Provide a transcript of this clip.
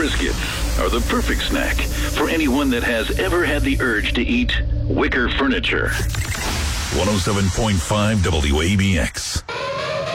Briskets are the perfect snack for anyone that has ever had the urge to eat wicker furniture. 107.5 WABX.